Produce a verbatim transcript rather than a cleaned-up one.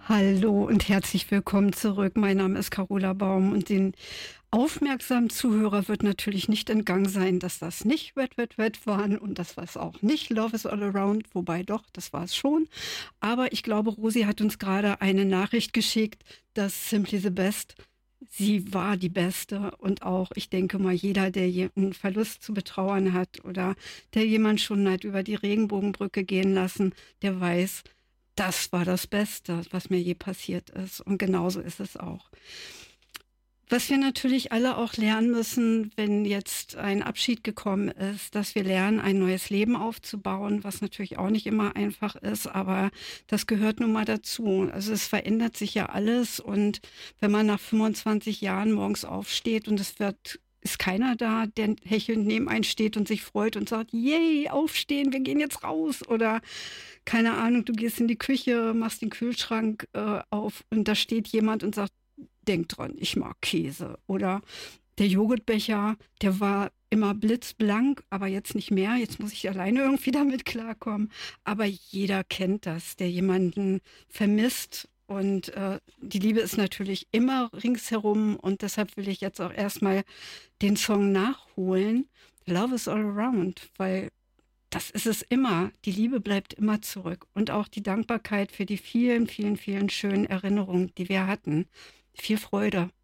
Hallo und herzlich willkommen zurück. Mein Name ist Carola Baum und den aufmerksamen Zuhörer wird natürlich nicht entgangen sein, dass das nicht Wet, Wet, Wet waren und das war es auch nicht Love is All Around, wobei doch, das war es schon. Aber ich glaube, Rosi hat uns gerade eine Nachricht geschickt, dass Simply the Best, sie war die Beste und auch, ich denke mal, jeder, der je- einen Verlust zu betrauern hat oder der jemand schon hat über die Regenbogenbrücke gehen lassen, der weiß, das war das Beste, was mir je passiert ist. Und genauso ist es auch. Was wir natürlich alle auch lernen müssen, wenn jetzt ein Abschied gekommen ist, dass wir lernen, ein neues Leben aufzubauen, was natürlich auch nicht immer einfach ist, aber das gehört nun mal dazu. Also es verändert sich ja alles und wenn man nach fünfundzwanzig Jahren morgens aufsteht und es wird ist keiner da, der hechelnd neben einen steht und sich freut und sagt, yay, aufstehen, wir gehen jetzt raus. Oder keine Ahnung, du gehst in die Küche, machst den Kühlschrank äh, auf und da steht jemand und sagt, denk dran, ich mag Käse. Oder der Joghurtbecher, der war immer blitzblank, aber jetzt nicht mehr. Jetzt muss ich alleine irgendwie damit klarkommen. Aber jeder kennt das, der jemanden vermisst. Und äh, die Liebe ist natürlich immer ringsherum. Und deshalb will ich jetzt auch erstmal den Song nachholen. Love is all around, weil das ist es immer. Die Liebe bleibt immer zurück. Und auch die Dankbarkeit für die vielen, vielen, vielen schönen Erinnerungen, die wir hatten. Viel Freude